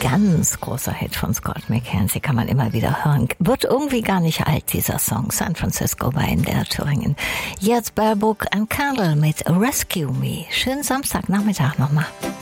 ganz großer Hit von Scott McKenzie, kann man immer wieder hören. Wird irgendwie gar nicht alt, dieser Song. San Francisco bei NDR Thüringen. Jetzt Baerbock and Candle mit Rescue Me. Schönen Samstagnachmittag nochmal.